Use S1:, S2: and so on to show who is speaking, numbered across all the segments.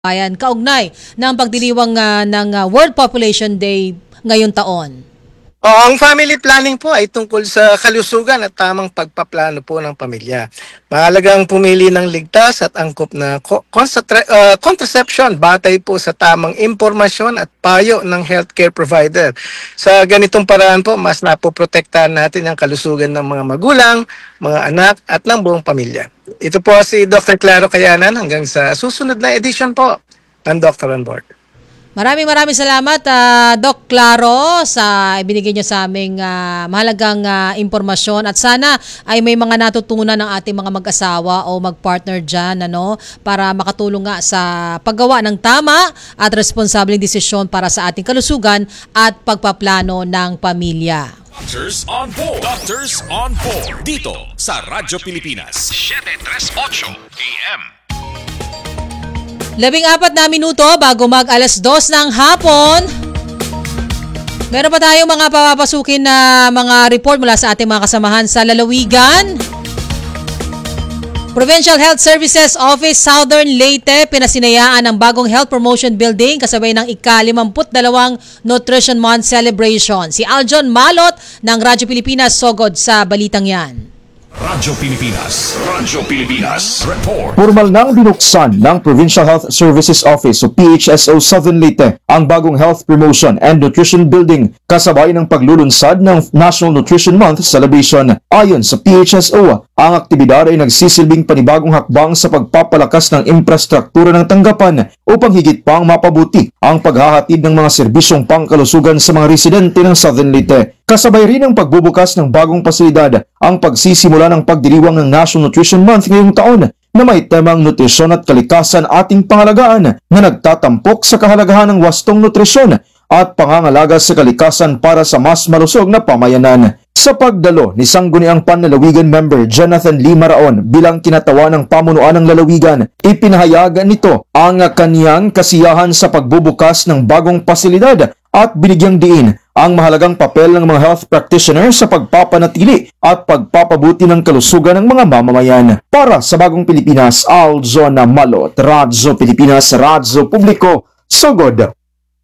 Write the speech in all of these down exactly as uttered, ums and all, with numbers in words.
S1: Ayan, kaugnay ng pagdiriwang uh, ng uh, World Population Day ngayong taon.
S2: Oh, ang family planning po ay tungkol sa kalusugan at tamang pagpaplano po ng pamilya. Mahalagang pumili ng ligtas at angkop na co- concentra- uh, contraception batay po sa tamang impormasyon at payo ng healthcare provider. Sa ganitong paraan po, mas napoprotektahan natin ang kalusugan ng mga magulang, mga anak at ng buong pamilya. Ito po si Doctor Claro Cayanan hanggang sa susunod na edition po ng Doctor on Board.
S1: Maraming maraming salamat, uh, Doc Claro, sa ibinigay niyo sa aming uh, mahalagang uh, impormasyon at sana ay may mga natutunan ng ating mga mag-asawa o mag-partner dyan, ano, para makatulong nga sa paggawa ng tama at responsableng desisyon para sa ating kalusugan at pagpaplano ng pamilya.
S3: Doctors on Board. Doctors on Board. Dito sa Radyo Pilipinas. seven thirty-eight A M.
S1: Labing apat na minuto bago mag alas dos ng hapon. Meron pa tayong mga papapasukin na mga report mula sa ating mga kasamahan sa lalawigan. Provincial Health Services Office Southern Leyte pinasinayaan ang bagong Health Promotion Building kasabay ng ika-limampu't dalawang Nutrition Month Celebration. Si Aljon Malot ng Radyo Pilipinas sogod sa balitang yan.
S3: Radyo Pilipinas. Radyo Pilipinas. Report.
S4: Formal nang binuksan ng Provincial Health Services Office o P H S O Southern Leyte ang bagong Health Promotion and Nutrition Building kasabay ng paglulunsad ng National Nutrition Month Celebration. Ayon sa P H S O, ang aktibidad ay nagsisilbing panibagong hakbang sa pagpapalakas ng infrastruktura ng tanggapan upang higit pang mapabuti ang paghahatid ng mga serbisyong pangkalusugan sa mga residente ng Southern Leyte. Kasabay rin ang pagbubukas ng bagong pasilidad ang pagsisimula ng pagdiriwang ng National Nutrition Month ngayong taon na may temang nutrisyon at kalikasan ating pangalagaan na nagtatampok sa kahalagahan ng wastong nutrisyon at pangangalaga sa kalikasan para sa mas malusog na pamayanan. Sa pagdalo ni Sangguniang Panlalawigan member Jonathan Lee Maraon bilang kinatawan ng pamunuan ng lalawigan, ipinahayagan nito ang kaniyang kasiyahan sa pagbubukas ng bagong pasilidad at binigyang diin ang mahalagang papel ng mga health practitioners sa pagpapanatili at pagpapabuti ng kalusugan ng mga mamamayan. Para sa Bagong Pilipinas, Aljon Malot, Radyo Pilipinas, Radyo Publiko, Sogod.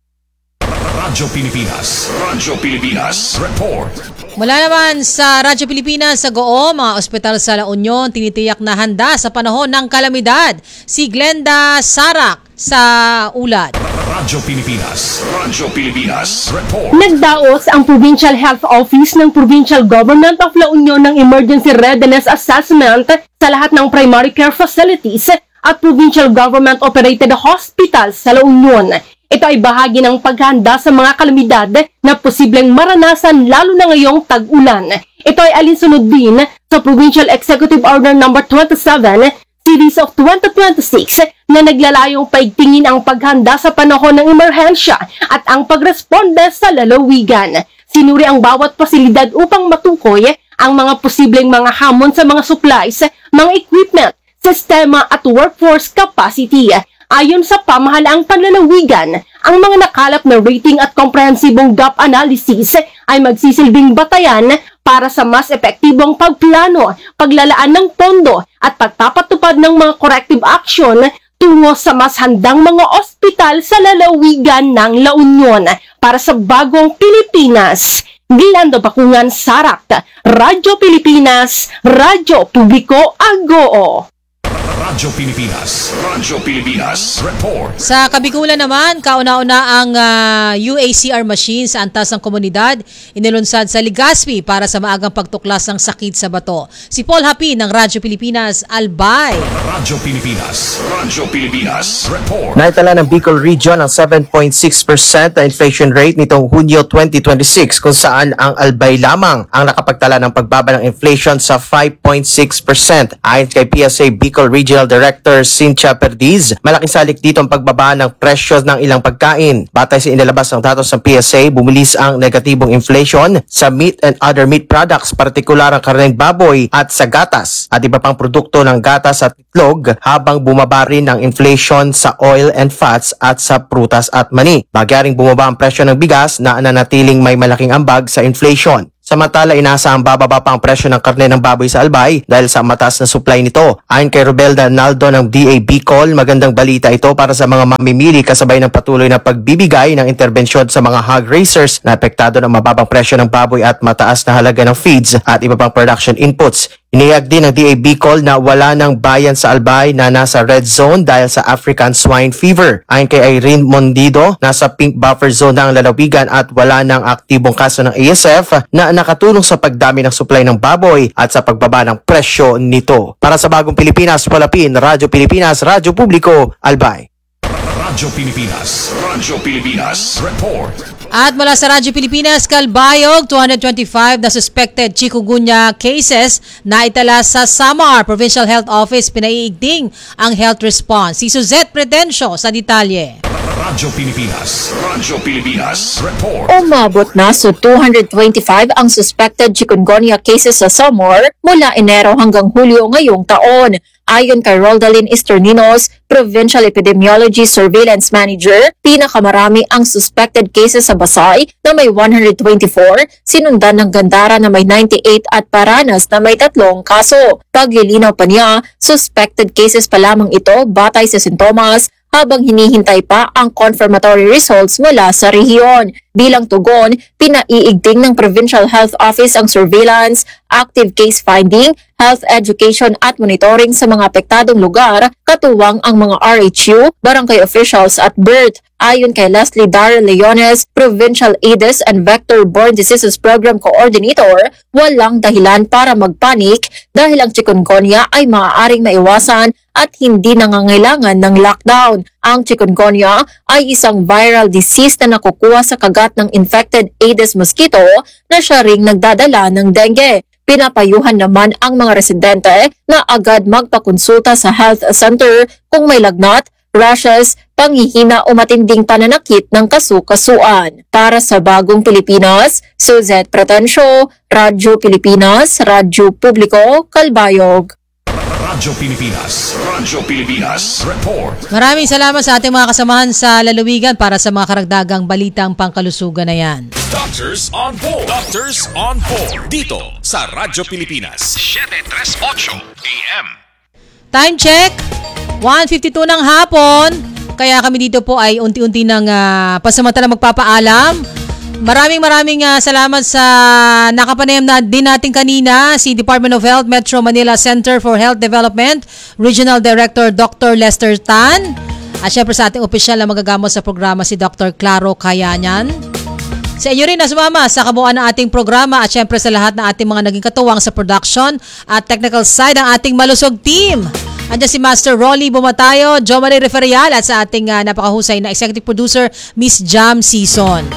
S3: Radyo Pilipinas. Radyo Pilipinas. Report.
S1: Mula naman sa Radyo Pilipinas sa Goo, mga ospital sa La Union tinitiyak na handa sa panahon ng kalamidad. Si Glenda Sarak sa ulat.
S3: Radyo Pilipinas. Radyo Pilipinas. Report.
S5: Nagdaos ang Provincial Health Office ng Provincial Government of La Union ng Emergency Readiness Assessment sa lahat ng primary care facilities at Provincial Government Operated Hospitals sa La Union. Ito ay bahagi ng paghahanda sa mga kalamidad na posibleng maranasan lalo na ngayong tag-ulan. Ito ay alinsunod din sa Provincial Executive Order number twenty-seven Series of twenty twenty-six na naglalayong paigtingin ang paghanda sa panahon ng emerhensya at ang pagresponde sa lalawigan. Sinuri ang bawat pasilidad upang matukoy ang mga posibleng mga hamon sa mga supplies, mga equipment, sistema at workforce capacity. Ayon sa pamahalaang panlalawigan, ang mga nakalap na rating at komprehensibong gap analysis ay magsisilbing batayan para sa mas epektibong pagplano, paglalaan ng pondo at pagpapatupad ng mga corrective action tungo sa mas handang mga ospital sa lalawigan ng La Union. Para sa Bagong Pilipinas, Glenda Bakungan Sarak, Radyo Pilipinas, Radyo Publiko, Agoo.
S3: Radyo Pilipinas. Radyo Pilipinas. Report.
S1: Sa Kabikulan naman, kauna-una ang uh, U A C R machine sa antas ng komunidad inilunsad sa Legazpi para sa maagang pagtuklas ng sakit sa bato. Si Paul Hapi ng Radyo Pilipinas, Albay.
S3: Radyo Pilipinas. Radyo Pilipinas. Report.
S6: Naitala ng Bicol Region ang seven point six percent na inflation rate nitong Hunyo twenty twenty-six kung saan ang Albay lamang ang nakapagtala ng pagbaba ng inflation sa five point six percent. Ayon kay P S A Bicol Regional Director Cynthia Perdiz, malaking salik dito ang pagbaba ng presyo ng ilang pagkain. Batay sa inilabas ng datos ng P S A, bumilis ang negatibong inflation sa meat and other meat products, partikular ang karneng baboy at sa gatas at iba pang produkto ng gatas at itlog, habang bumaba rin ang inflation sa oil and fats at sa prutas at mani. Bagyaring bumaba ang presyo ng bigas na nanatiling may malaking ambag sa inflation. Samantala, inaasahang bababa pa ang presyo ng karne ng baboy sa Albay dahil sa mataas na supply nito. Ayon kay Robelda Naldo ng D A Bicol, magandang balita ito para sa mga mamimili kasabay ng patuloy na pagbibigay ng interbensyon sa mga hog raisers na apektado ng mababang presyo ng baboy at mataas na halaga ng feeds at iba pang production inputs. Inihag din ng D A Bicol na wala ng bayan sa Albay na nasa red zone dahil sa African swine fever. Ayon kay Irene Mondido, nasa pink buffer zone na ang lalawigan at wala ng aktibong kaso ng A S F na nakatulong sa pagdami ng supply ng baboy at sa pagbaba ng presyo nito. Para sa Bagong Pilipinas, Palapin, Radyo Pilipinas, Radyo Publiko, Albay.
S3: Radyo Pilipinas. Radyo Pilipinas. Report.
S1: At mula sa Radyo Pilipinas, Calbayog, two hundred twenty-five na suspected chikungunya cases na itala sa Samar Provincial Health Office. Pinaiigting ang health response. Si Suzette Predencio sa detalye.
S3: Radyo Pilipinas. Radyo Pilipinas. Report.
S7: Umabot na sa two hundred twenty-five ang suspected chikungunya cases sa Samar mula Enero hanggang Hulyo ngayong taon. Ayon kay Roldalyn Esterninos, Provincial Epidemiology Surveillance Manager, pinakamarami ang suspected cases sa Basay na may one hundred twenty-four, sinundan ng Gandara na may ninety-eight at Paranas na may tatlong kaso. Paglilinaw pa niya, suspected cases pa lamang ito batay sa sintomas habang hinihintay pa ang confirmatory results mula sa rehiyon. Bilang tugon, pinaiigting ng Provincial Health Office ang surveillance, active case finding, health education at monitoring sa mga apektadong lugar, katuwang ang mga R H U, barangay officials at B I R T. Ayon kay Leslie Darrell Leones, Provincial Aedes and Vector-Borne Diseases Program Coordinator, walang dahilan para magpanik dahil ang chikungunya ay maaaring maiwasan at hindi nangangailangan ng lockdown. Ang chikungunya ay isang viral disease na nakukuha sa kagat ng infected Aedes mosquito na siya ring nagdadala ng dengue. Pinapayuhan naman ang mga residente na agad magpakonsulta sa health center kung may lagnat, rashes, panghihina o matinding pananakit ng kasukasuan. Para sa Bagong Pilipinas, Suzette Pretencio, Radyo Pilipinas, Radyo Publiko, Calbayog.
S3: Radyo Pilipinas. Radyo Pilipinas. Report.
S1: Maraming salamat sa ating mga kasamahan sa lalawigan para sa mga karagdagang balitang pangkalusugan na yan.
S3: Doctors on board. Doctors on board. Dito sa Radyo Pilipinas. seven thirty-eight A M.
S1: Time check, one fifty-two ng hapon. Kaya kami dito po ay unti-unti nang uh, pasamantala magpapaalam. Maraming maraming uh, salamat sa nakapanayam na din natin kanina, si Department of Health Metro Manila Center for Health Development, Regional Director Doctor Lester Tan. At syempre sa ating opisyal na magagamot sa programa, si Doctor Claro Kayanyan. Sa inyo rin na sumama sa kabuuan ng ating programa at syempre sa lahat ng ating mga naging katuwang sa production at technical side ng ating malusog team. Andiyan si Master Rolly Bumatayo, Jo Marie Referial at sa ating uh, napakahusay na executive producer, Miss Jam Season.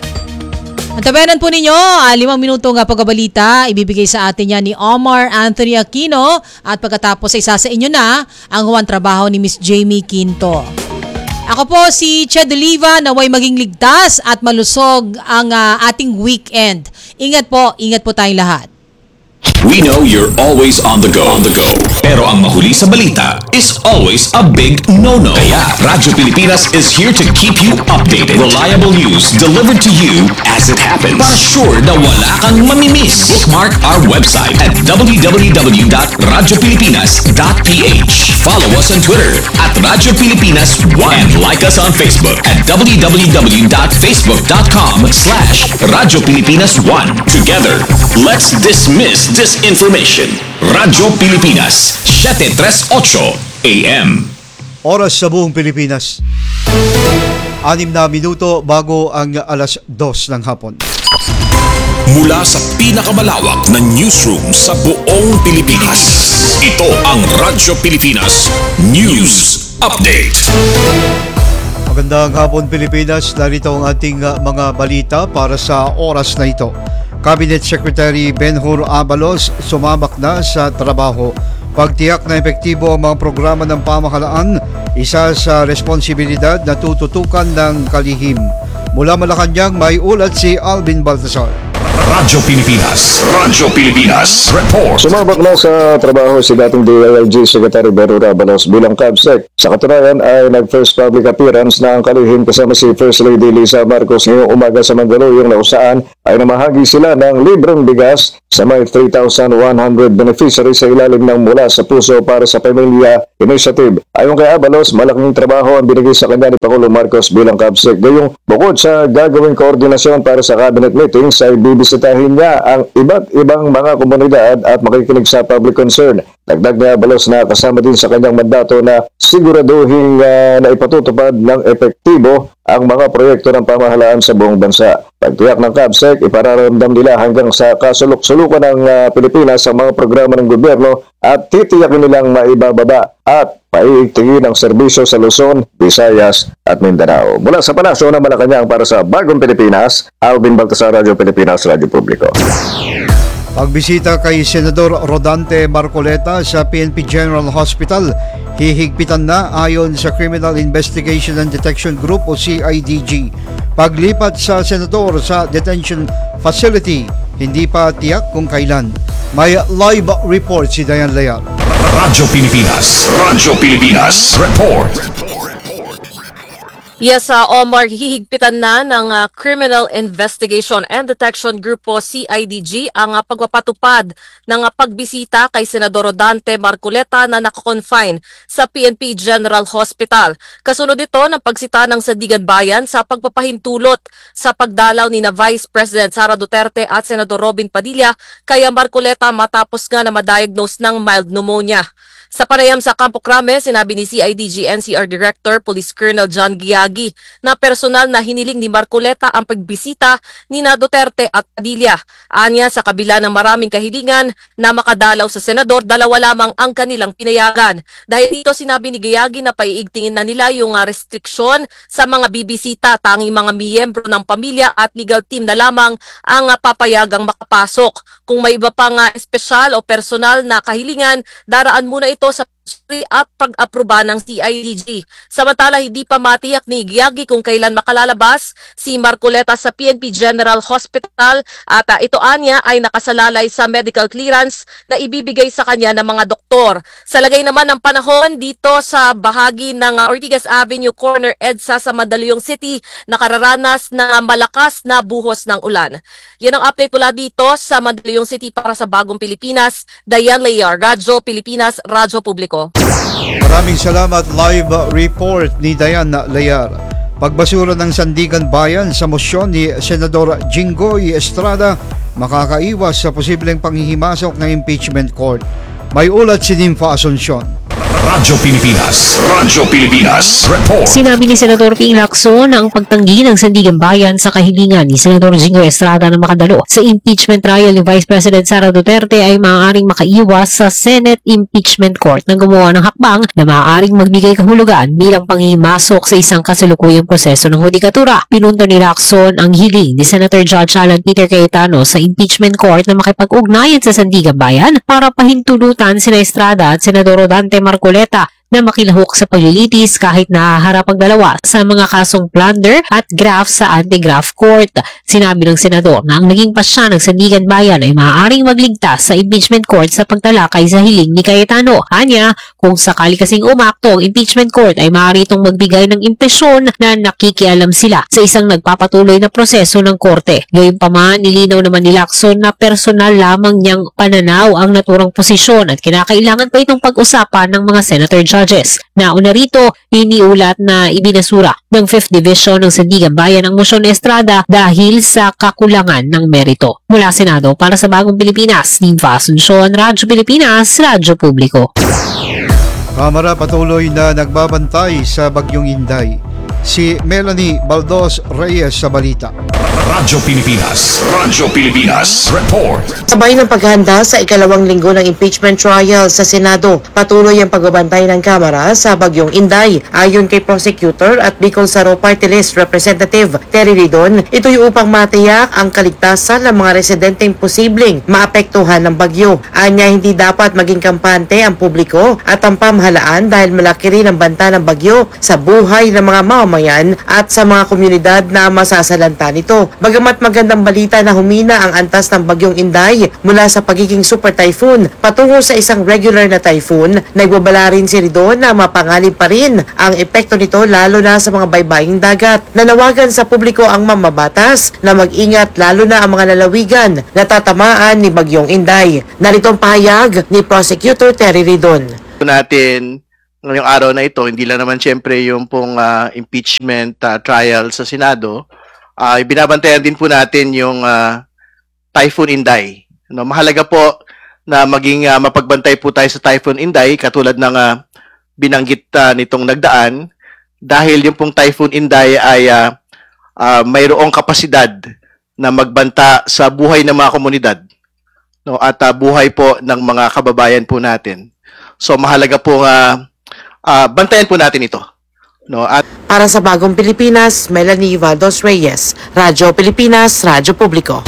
S1: Antabayanan po ninyo, uh, limang minuto nga pagbabalita, ibibigay sa atin yan ni Omar Anthony Aquino at pagkatapos ay isa sa inyo na ang huwang trabaho ni Miss Jamie Quinto. Ako po si Ched Oliva, naway maging ligtas at malusog ang uh, ating weekend. Ingat po, ingat po tayong lahat.
S3: We know you're always on the go. On the go. Pero ang mahuli sa balita is always a big no-no. Kaya Radyo Pilipinas is here to keep you updated. Reliable news delivered to you as it happens. Para sure na wala kang mamimiss. Bookmark our website at w w w dot radyo pilipinas dot p h. Follow us on Twitter at Radyo Pilipinas one and like us on Facebook at w w w dot facebook dot com slash Radyo Pilipinas one. Together, let's dismiss disinformation. Radyo Pilipinas, seven thirty-eight A M.
S8: Oras sa buong Pilipinas. Anim na minuto bago ang alas dos ng hapon.
S3: Mula sa pinakamalawak na newsroom sa buong Pilipinas. Ito ang Radyo Pilipinas News Update.
S8: Magandang hapon Pilipinas, narito ang ating uh, mga balita para sa oras na ito. Cabinet Secretary Benhur Abalos sumabak na sa trabaho. Pagtiyak na epektibo ang mga programa ng pamahalaan, isa sa responsibilidad na tututukan ng kalihim. Mula Malacanang, may ulat si Alvin Baltasar.
S3: Radyo Pilipinas. Radyo Pilipinas. Report.
S9: Sumabak na sa trabaho si dating D I L G Secretary Benhur Abalos bilang CABSEC. Sa katunayan ay nag-first public appearance na ang kalihim kasama si First Lady Lisa Marcos ngayong umaga sa Mandaluyong na usaan ay namahagi sila ng libreng bigas sa may three thousand one hundred beneficiaries sa ilalim ng Mula sa Puso para sa Pamilya Initiative. Ayon kay Abalos, malaking trabaho ang binigay sa kanya ni Pangulong Marcos bilang CABSEC. Gayong bukod sa gagawing koordinasyon para sa cabinet meetings ay bibisitahin niya ang iba't ibang mga komunidad at makikinig sa public concern. Dagdag ni Abalos na kasama din sa kanyang mandato na siguraduhin uh, na ipatutupad ng epektibo ang mga proyekto ng pamahalaan sa buong bansa. Pagtiyak ng CABSEC, ipararamdam nila hanggang sa kasulok-sulukan ng uh, Pilipinas sa mga programa ng gobyerno at titiyakin nilang maibababa at paiigtingin ang serbisyo sa Luzon, Visayas at Mindanao. Mula sa Palasyo ng Malacanang para sa Bagong Pilipinas, Alvin Baltasar, Radyo Pilipinas, Radyo Publiko.
S8: Pagbisita kay Senador Rodante Marcoleta sa P N P General Hospital, hihigpitan na ayon sa Criminal Investigation and Detection Group o C I D G. Paglipat sa Senador sa detention facility, hindi pa tiyak kung kailan. May live report si Dayan Layar.
S3: Radyo Pilipinas. Radyo Pilipinas. Report.
S10: Yes, uh, Omar, hihigpitan na ng uh, Criminal Investigation and Detection Group o C I D G ang uh, pagpapatupad ng uh, pagbisita kay Senador Rodante Marcoleta na nakakonfine sa P N P General Hospital. Kasunod ito ng pagsita ng Sandigan Bayan sa pagpapahintulot sa pagdalaw ni na Vice President Sara Duterte at Senador Robin Padilla kay Marcoleta matapos nga na ma-diagnose ng mild pneumonia. Sa panayam sa Campo Crame, sinabi ni C I D G N C R Director Police Colonel John Giagi na personal na hiniling ni Marcoleta ang pagbisita ni na Duterte at Padilla. Anya, sa kabila ng maraming kahilingan na makadalaw sa senador, dalawa lamang ang kanilang pinayagan. Dahil dito sinabi ni Giagi na paiigtingin na nila yung uh, restriksyon sa mga bibisita, tanging mga miyembro ng pamilya at legal team na lamang ang uh, papayagang makapasok. Kung may iba pang uh, espesyal o personal na kahilingan, daraan muna ito ito sa at pag-aproba ng C I D G. Samantala, hindi pa matiyak ni Giagi kung kailan makalalabas si Marcoleta sa P N P General Hospital at uh, ito anya ay nakasalalay sa medical clearance na ibibigay sa kanya ng mga doktor. Sa lagay naman ng panahon dito sa bahagi ng uh, Ortigas Avenue Corner EDSA sa Mandaluyong City, nakararanas ng malakas na buhos ng ulan. Yan ang update mula dito sa Mandaluyong City para sa Bagong Pilipinas. Dayan Layar, Radyo Pilipinas, Radyo Publiko.
S8: Maraming salamat. Live report ni Dayan Layar. Pagbasura ng Sandigan Bayan sa mosyon ni Senador Jinggoy Estrada, makakaiwas sa posibleng panghihimasok ng impeachment court. May ulat si Nympha Asuncion.
S3: Radyo Pilipinas. Radyo Pilipinas. Report.
S11: Sinabi ni Senador Ping Lacson na ang pagtanggi ng Sandigan Bayan sa kahilingan ni Senador Jinggoy Estrada na makadalo sa impeachment trial ni Vice President Sara Duterte ay maaaring makaiwas sa Senate Impeachment Court na gumawa ng hakbang na maaaring magbigay kahulugan bilang panghihimasok sa isang kasalukuyang proseso ng hudikatura. Pinunto ni Lacson ang hiling ni Senator Judge Alan Peter Cayetano sa impeachment court na makipag-ugnayan sa Sandigan Bayan para pahintulutan sina Estrada at Senador Rodante Marcoleta na makilahok sa paglilitis kahit nahaharap ang dalawa sa mga kasong plunder at graft sa anti-graft court. Sinabi ng senador na ang naging pasya ng Sandigan Bayan ay maaaring magligtas sa impeachment court sa pagtalakay sa hiling ni Cayetano. Anya, kung sakali kasing umakto ang impeachment court ay maaari itong magbigay ng impresyon na nakikialam sila sa isang nagpapatuloy na proseso ng korte. Gayunpaman, nilinaw naman ni Lacson na personal lamang niyang pananaw ang naturang posisyon at kinakailangan pa itong pag-usapan ng mga senator judges. Nauna rito, iniulat na ibinasura ng fifth Division ng Sandigan Bayan ang mosyon ni Estrada dahil sa kakulangan ng merito. Mula Senado para sa Bagong Pilipinas, Nympha Asuncion, Radyo Pilipinas, Radyo Publiko.
S8: Kamara patuloy na nagbabantay sa Bagyong Inday. Si Melanie Baldos Reyes sa balita.
S3: Radyo Pilipinas. Radyo Pilipinas. Report.
S12: Sabay ng paghahanda sa ikalawang linggo ng impeachment trial sa Senado, patuloy ang pagbabantay ng Kamara sa Bagyong Inday. Ayon kay Prosecutor at Bicol Saro Party List Representative Terry Ridon, ito'y upang matiyak ang kaligtasan ng mga residenteng posibleng maapektuhan ng bagyo. Anya, hindi dapat maging kampante ang publiko at ang pamahalaan dahil malaki rin ang banta ng bagyo sa buhay ng mga mamamayan at sa mga komunidad na masasalanta nito. dito. Bagamat magandang balita na humina ang antas ng bagyong Inday mula sa pagiging super typhoon patungo sa isang regular na typhoon, nagbabala rin si Ridon na mapanganib pa rin ang epekto nito lalo na sa mga baybaying dagat. Nanawagan sa publiko ang mamabatas na mag-ingat lalo na ang mga lalawigan na tatamaan ni bagyong Inday. Narito ang pahayag ni Prosecutor Terry Ridon.
S13: Natin ngayong araw na ito, hindi lang naman siyempre yung pong uh, impeachment uh, trial sa Senado, uh, binabantayan din po natin yung uh, Typhoon Inday. No, mahalaga po na maging uh, mapagbantay po tayo sa Typhoon Inday katulad ng uh, binanggit uh, nitong nagdaan dahil yung pong Typhoon Inday ay uh, uh, mayroong kapasidad na magbanta sa buhay ng mga komunidad, no, at uh, buhay po ng mga kababayan po natin. So mahalaga po uh, uh, bantayan po natin ito. No, at
S12: para sa Bagong Pilipinas, Melanie Valdos Reyes, Radyo Pilipinas, Radyo Publiko.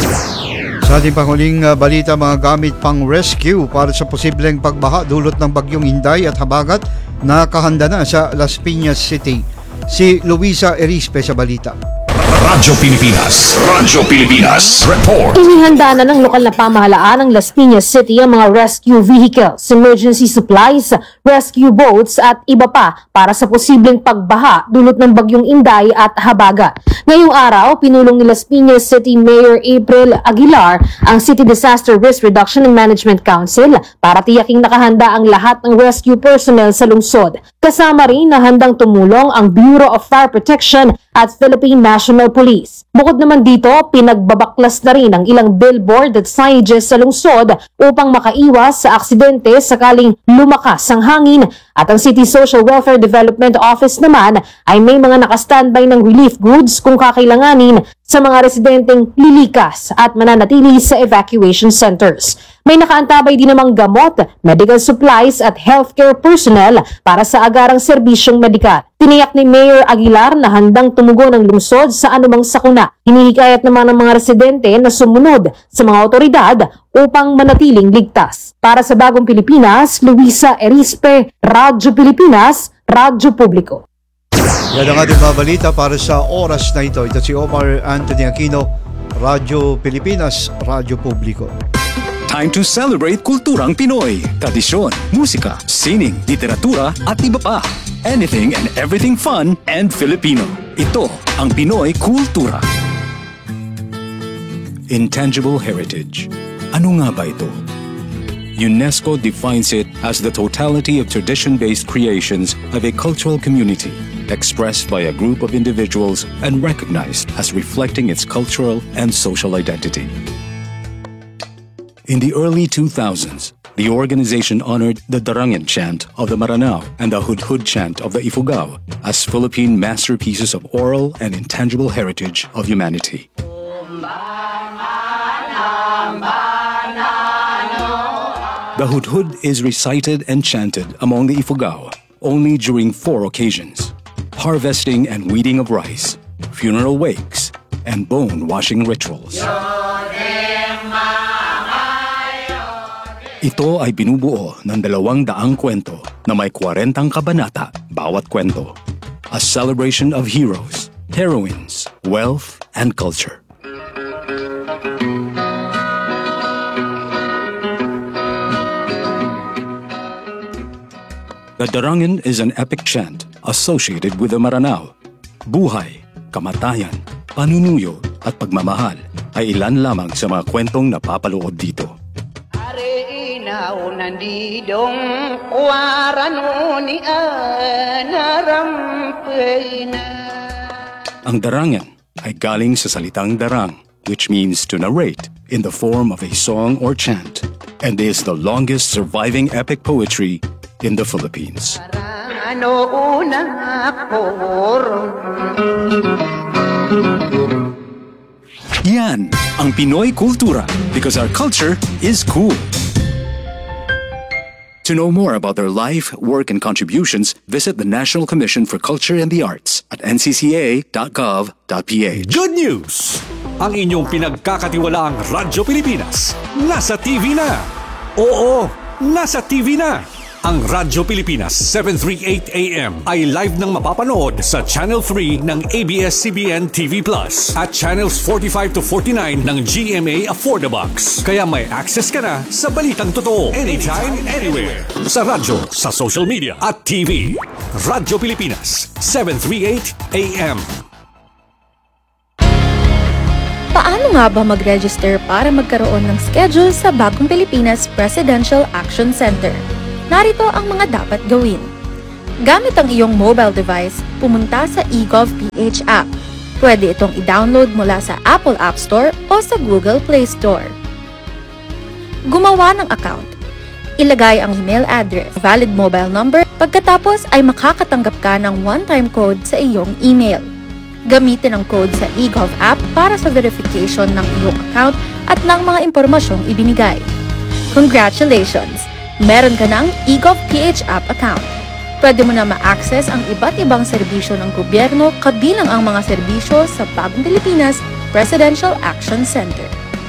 S8: Sa ating panghuling uh, balita, mga gamit pang rescue para sa posibleng pagbaha dulot ng bagyong Inday at habagat nakahanda na sa Las Piñas City. Si Luisa Erispe sa balita.
S3: Radyo Pilipinas, Radyo Pilipinas, report.
S5: Inihanda na ng lokal na pamahalaan ng Las Piñas City ang mga rescue vehicles, emergency supplies, rescue boats at iba pa para sa posibleng pagbaha dulot ng bagyong Inday at habagat. Ngayong araw, pinulong ni Las Piñas City Mayor April Aguilar ang City Disaster Risk Reduction and Management Council para tiyaking nakahanda ang lahat ng rescue personnel sa lungsod. Kasama rin na handang tumulong ang Bureau of Fire Protection at Philippine National Police. Bukod naman dito, pinagbabaklas na rin ang ilang billboard at signages sa lungsod upang makaiwas sa aksidente sakaling lumakas ang hangin. At ang City Social Welfare Development Office naman ay may mga nakastandby ng relief goods kung kakailanganin sa mga residenteng lilikas at mananatili sa evacuation centers. May nakaantabay din namang gamot, medical supplies at healthcare personnel para sa agarang serbisyong medikal. Tiniyak ni Mayor Aguilar na handang tumugon ang lungsod sa anumang sakuna. Hinihikayat naman ng mga residente na sumunod sa mga otoridad upang manatiling ligtas. Para sa Bagong Pilipinas, Luisa Erispe, Radyo Pilipinas, Radyo Publiko.
S8: Yan ang ating babalita para sa oras na ito. Ito si Omar Anthony Aquino, Radyo Pilipinas, Radyo Publiko.
S14: Time to celebrate kulturang Pinoy, tradisyon, musika, sining, literatura at iba pa. Anything and everything fun and Filipino. Ito ang Pinoy Kultura. Intangible heritage. Ano nga ba ito? UNESCO defines it as the totality of tradition-based creations of a cultural community, expressed by a group of individuals and recognized as reflecting its cultural and social identity. In the early two thousands, the organization honored the Darangan chant of the Maranao and the Hudhud chant of the Ifugao as Philippine masterpieces of oral and intangible heritage of humanity. The Hudhud is recited and chanted among the Ifugao only during four occasions: harvesting and weeding of rice, funeral wakes, and bone-washing rituals. Ito ay binubuo ng dalawang daang kwento na may kwarentang kabanata bawat kwento. A celebration of heroes, heroines, wealth, and culture. The Darangan is an epic chant associated with the Maranao. Buhay, kamatayan, panunuyo at pagmamahal ay ilan lamang sa mga kwentong napapaloob dito. Ang darangan ay galing sa salitang darang, which means to narrate in the form of a song or chant, and is the longest surviving epic poetry in the Philippines. Yan ang Pinoy Kultura, because our culture is cool. To know more about their life, work, and contributions, visit the National Commission for Culture and the Arts at n c c a dot gov dot p h.
S15: Good news! Ang inyong pinagkakatiwalaang Radyo Pilipinas, nasa T V na! Oo, nasa T V na! Ang Radyo Pilipinas seven thirty-eight A M ay live nang mapapanood sa Channel three ng A B S C B N T V Plus at Channels forty-five to forty-nine ng G M A Affordabox. Kaya may access ka na sa balitang totoo anytime, anywhere. Sa radyo, sa social media at T V. Radyo Pilipinas seven thirty-eight A M.
S16: Paano nga ba mag-register para magkaroon ng schedule sa Bagong Pilipinas Presidential Action Center? Narito ang mga dapat gawin. Gamit ang iyong mobile device, pumunta sa eGovPH app. Pwede itong i-download mula sa Apple App Store o sa Google Play Store. Gumawa ng account. Ilagay ang email address, valid mobile number, pagkatapos ay makakatanggap ka ng one-time code sa iyong email. Gamitin ang code sa eGov app para sa verification ng iyong account at ng mga impormasyong ibinigay. Congratulations! Meron ka ng eGovPH app account. Pwede mo na ma-access ang iba't ibang serbisyo ng gobyerno kabilang ang mga serbisyo sa Bagong Pilipinas Presidential Action Center.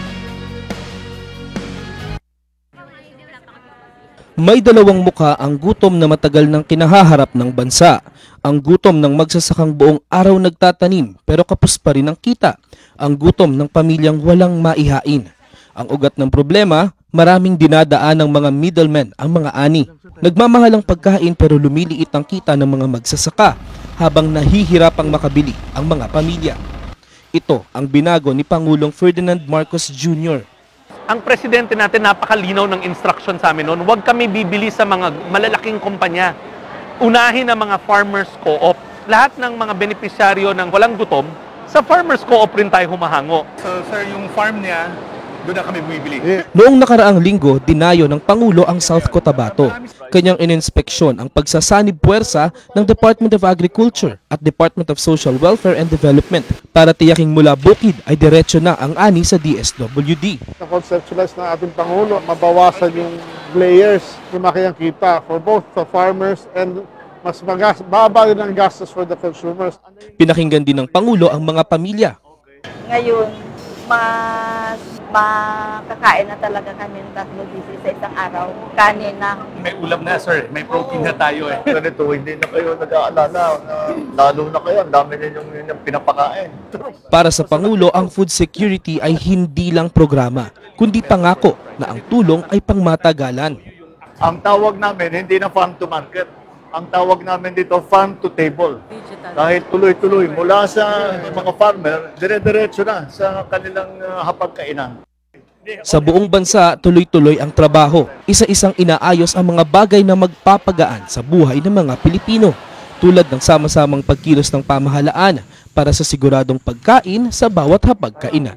S17: May dalawang muka ang gutom na matagal nang kinahaharap ng bansa. Ang gutom ng magsasakang buong araw nagtatanim pero kapos pa rin ang kita. Ang gutom ng pamilyang walang maihain. Ang ugat ng problema, maraming dinadaan ng mga middlemen ang mga ani. Nagmamahal ang pagkain pero lumiliit ang kita ng mga magsasaka habang nahihirapang makabili ang mga pamilya. Ito ang binago ni Pangulong Ferdinand Marcos Junior
S18: Ang presidente natin napakalinaw ng instruction sa amin noon, huwag kami bibili sa mga malalaking kumpanya. Unahin ang mga farmers co-op. Lahat ng mga benepisyaryo ng walang gutom, sa farmers co-op rin tayo humahango.
S19: So sir, yung farm niya, doon na kami bumibili.
S17: Noong nakaraang linggo, dinayo ng Pangulo ang South Cotabato. Kanyang ininspeksyon ang pagsasanib puwersa ng Department of Agriculture at Department of Social Welfare and Development para tiyaking mula bukid ay diretso na ang ani sa D S W D.
S20: Na-conceptualize ng ating Pangulo, mabawasan yung layers, lumaki ang kita for both the farmers and mas magas, baba rin ang gastos for the consumers.
S17: Pinakinggan din ng Pangulo ang mga pamilya.
S21: Ngayon, mas makakain na talaga kami ng tatlo dishes sa isang araw. Kanin na.
S19: May ulam na sir, may protein na tayo eh. Ganito, hindi na kayo nag-aalala na lalo na kayo, ang dami ninyong yung pinapakain.
S17: Para sa Pangulo, ang food security ay hindi lang programa, kundi pangako na ang tulong ay pangmatagalan.
S19: Ang tawag namin, hindi na farm to market. Ang tawag namin dito, farm to table. Dahil tuloy-tuloy, mula sa mga farmer, dire-diretso na sa kanilang uh, hapagkainan.
S17: Sa buong bansa, tuloy-tuloy ang trabaho. Isa-isang inaayos ang mga bagay na magpapagaan sa buhay ng mga Pilipino, tulad ng sama-samang pagkilos ng pamahalaan para sa siguradong pagkain sa bawat hapagkainan.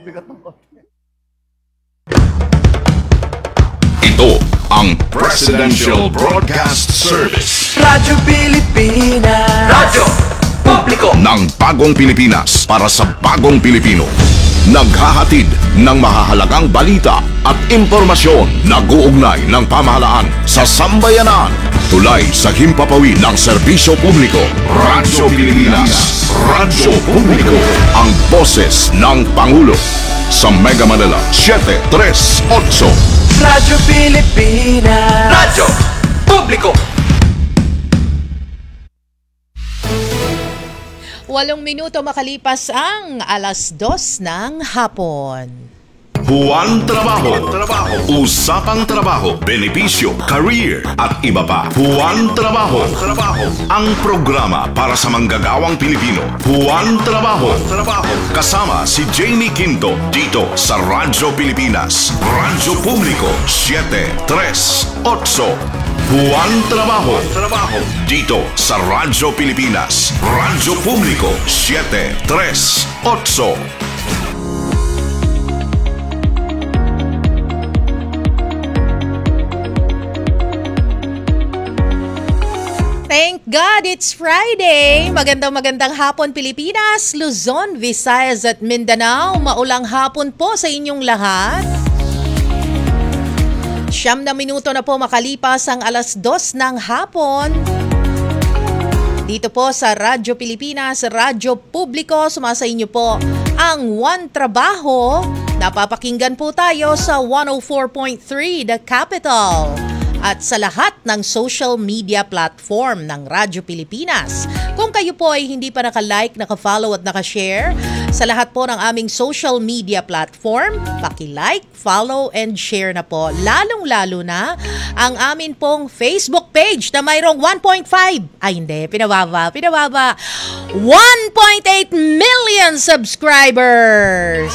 S3: Ito ang Presidential Broadcast Service.
S22: Radyo Pilipinas. Radyo Publiko
S3: ng Bagong Pilipinas para sa Bagong Pilipino. Naghahatid ng mahahalagang balita at impormasyon na guugnay ng pamahalaan sa sambayanan. Tulay sa himpapawid ng serbisyo publiko. Radyo Pilipinas. Radyo Publiko. Ang boses ng Pangulo. Sa Mega Manila, seven three eight.
S22: Radyo Pilipinas. Radyo Publiko.
S1: Walong minuto makalipas ang alas dos ng hapon.
S3: Buwan Trabaho. Trabaho. Usapang trabaho, benepisyo, career at iba pa. Buwan Trabaho. Trabaho. Ang programa para sa manggagawang Pilipino. Buwan Trabaho. Trabaho. Kasama si Jamie Quinto dito sa Radyo Pilipinas. Radyo Publiko seven three eight. Buwan Trabaho. Trabaho. Dito sa Radyo Pilipinas. Radyo Publiko seven three eight.
S1: Thank God it's Friday! Magandang magandang hapon Pilipinas, Luzon, Visayas at Mindanao. Maulang hapon po sa inyong lahat. Siyam na minuto na po makalipas ang alas dos ng hapon. Dito po sa Radyo Pilipinas, Radyo Publiko, sumasa inyo po ang One Trabaho. Napapakinggan po tayo sa one oh four point three The Capital.
S2: at sa lahat ng social media platform ng Radyo Pilipinas. Kung kayo po ay hindi pa naka-like, naka-follow at naka-share sa lahat po ng aming social media platform, paki-like, follow and share na po. Lalong-lalo na ang amin pong Facebook page na mayroong one point five, ay hindi, pinababa, pinababa, one point eight million subscribers.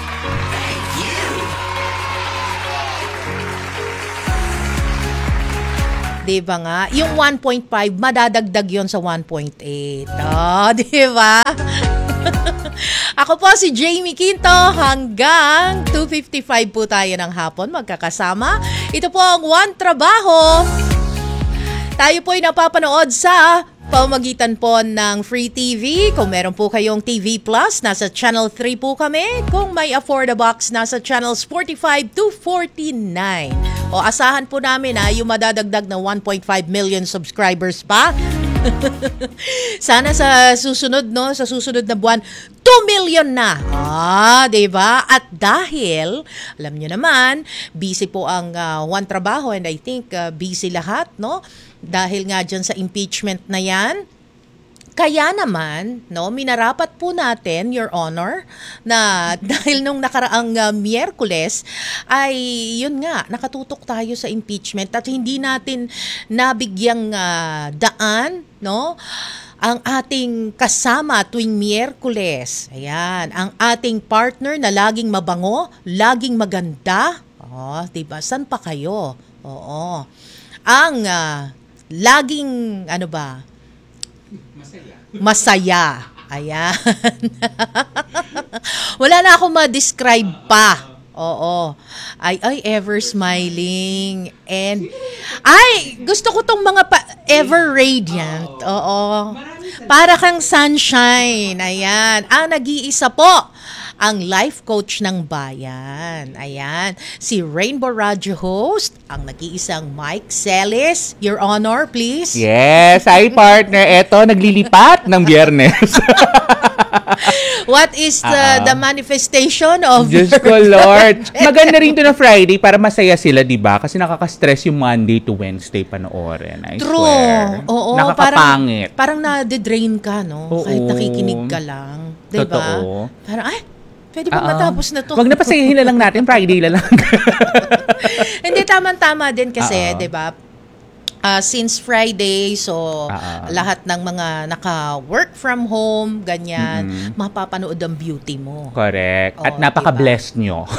S2: Diba nga? Yung one point five, madadagdag yon sa one point eight. Oh, diba? Ako po si Jamie Quinto. Hanggang two fifty-five po tayo ng hapon magkakasama. Ito po ang One Trabaho. Tayo po ay napapanood sa pamamagitan po ng Free T V. Kung meron po kayong T V Plus, nasa Channel three po kami. Kung may Afford a Box, nasa Channels forty-five to forty-nine. O asahan po namin ha, yung madadagdag na one point five million subscribers pa. Sana sa susunod, no, sa susunod na buwan, two million na. Ah, 'di ba? At dahil alam niyo naman, busy po ang uh, One Trabaho and I think uh, busy lahat, no? Dahil nga dyan sa impeachment na 'yan. Kaya naman, no, minarapat po natin, Your Honor, na dahil nung nakaraang uh, Miyerkules ay yun nga, nakatutok tayo sa impeachment at hindi natin nabigyang uh, daan, no, ang ating kasama tuwing Miyerkules. Ayan, ang ating partner na laging mabango, laging maganda. Oh, 'di ba? San pa kayo? Oo. Ang uh, laging ano ba? Masaya. Ayan. Wala na akong ma-describe pa. Oo. Ay, ay, ever smiling. And, ay, gusto ko tong mga pa, ever radiant. Oo. Para kang sunshine. Ayan. Ang nag-iisa po, ang life coach ng bayan. Ayan. Si Rainbow Radio host, ang nag-iisang Mike Celis. Your Honor, please.
S4: Yes. Hi, partner. Eto, naglilipat ng Biyernes.
S2: What is the, uh-uh. the manifestation of
S4: Diyos ko, Lord. Maganda rin to na Friday para masaya sila, di ba? Kasi nakaka-stress yung Monday to Wednesday panoorin. I
S2: True.
S4: Swear.
S2: Oo.
S4: Nakakapangit.
S2: Parang, parang na-drain ka, no? Oo. Kahit nakikinig ka lang. Di ba?
S4: Totoo.
S2: Parang, ay, pwede ba matapos na to?
S4: Wag na pasayahin na lang natin. Friday na lang.
S2: Hindi, tama-tama din kasi, di ba? Uh, since Friday, so uh-uh. lahat ng mga naka-work from home, ganyan, mm-hmm. mapapanood ang beauty mo.
S4: Correct.
S2: Oh,
S4: at napaka-blessed diba? Nyo.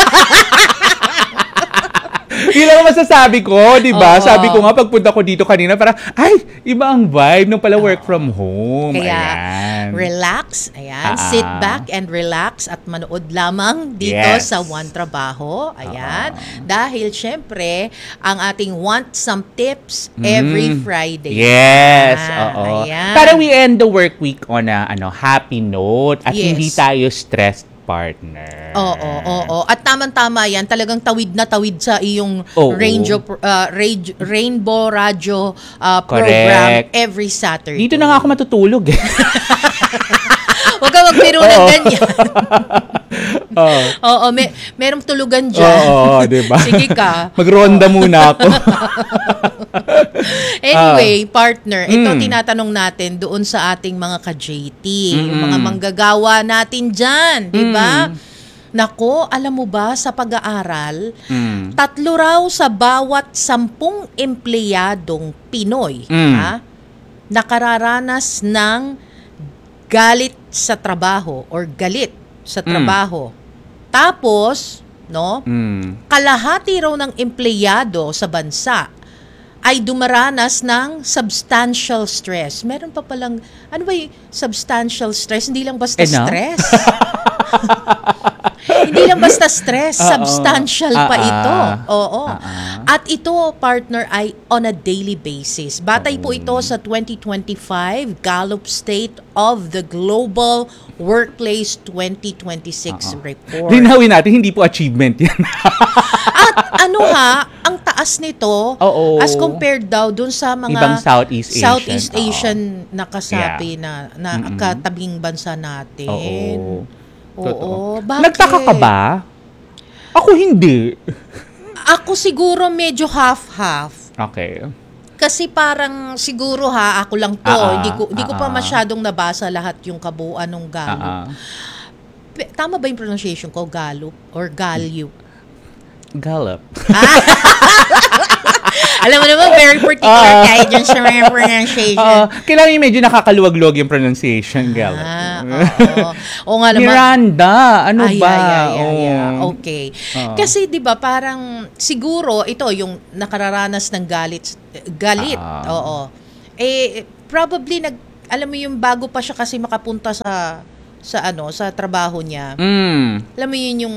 S4: Yun lang masasabi ko, di ba? Oh. Sabi ko nga, pagpunta ko dito kanina, parang, ay, iba ang vibe nung pala work oh. from home.
S2: Kaya,
S4: ayan.
S2: relax. Ayan, uh-uh. sit back and relax at manood lamang dito yes. sa One Trabaho. Ayan. Uh-uh. Dahil, syempre, ang ating Want Some Tips every mm. Friday.
S4: Yes. Oo.
S2: Ayan.
S4: Para we end the work week on a ano, happy note at yes. hindi tayo stressed, partner.
S2: Oo, oo, oo. At tamang-tama yan, talagang tawid na tawid sa iyong Rainbow, uh, Rain- Rainbow Radio uh, program every Saturday.
S4: Dito na nga ako matutulog eh.
S2: Huwag ka magpiro ng ganyan.
S4: Oo.
S2: Oo, may, merong tulugan dyan.
S4: Oo, diba?
S2: Sige ka.
S4: Magronda muna ako.
S2: Anyway, uh, partner, ito mm. tinatanong natin doon sa ating mga ka-J T, mm-hmm. yung mga manggagawa natin dyan, di ba? Mm. Nako, alam mo ba sa pag-aaral, mm. tatlo raw sa bawat sampung empleyadong Pinoy mm. ha, nakararanas ng galit sa trabaho or galit sa trabaho. Mm. Tapos, no, mm. kalahati raw ng empleyado sa bansa ay dumaranas ng substantial stress. Meron pa palang, ano ba yung substantial stress? Hindi lang basta
S4: Enough?
S2: stress. Hindi lang basta stress, Uh-oh. substantial Uh-oh. pa ito. Oo. Uh-oh. At ito, partner, ay on a daily basis. Batay Uh-oh. po ito sa twenty twenty-five Gallup State of the Global Workplace twenty twenty-six Uh-oh. report.
S4: Linawin natin, hindi po achievement yan.
S2: At ano ha, ang taas nito
S4: Uh-oh.
S2: as compared daw dun sa mga
S4: ibang Southeast Asian,
S2: Southeast Asian na kasapi yeah. na, na mm-hmm. katabing bansa natin.
S4: Oo.
S2: Oo.
S4: Bakit? Nagtaka ka ba? Ako hindi.
S2: Ako siguro medyo half-half.
S4: Okay.
S2: Kasi parang siguro ha, ako lang to,
S4: Ah,
S2: hindi ko hindi ko pa
S4: ah,
S2: masyadong nabasa lahat yung kabuuan ng Gallup.
S4: Ah, ah.
S2: Pe- Tama ba yung pronunciation ko? Gallup or Gallup?
S4: Gallup.
S2: Alam mo naman, very particular
S4: Ah.
S2: tayo dyan sa mga pronunciation.
S4: Ah, kailangan yung medyo nakakaluwag-luwag yung pronunciation, Gallup.
S2: Ah, oo. Oo nga naman.
S4: Miranda, ano
S2: Ay,
S4: ba?
S2: ay, ay, ay, ay.
S4: Oh.
S2: Okay.
S4: Oo.
S2: Kasi 'di ba parang siguro ito yung nakararanas ng galit galit.
S4: Ah.
S2: Oo. Eh probably nag alam mo yung bago pa siya kasi makapunta sa sa ano, sa trabaho niya.
S4: Mm.
S2: Alam mo yun yung